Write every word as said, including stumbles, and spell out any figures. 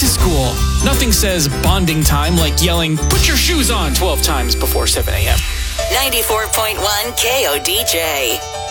to school. Nothing says bonding time like yelling, "Put your shoes on," twelve times before seven a.m. ninety-four point one K O D J.